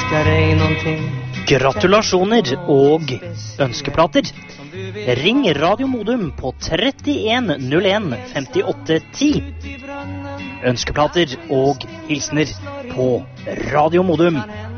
Gratulasjoner og ønskeplater. Ring Radio Modum på 31 01 58 10. Ønskeplater og hilsner på Radio Modum.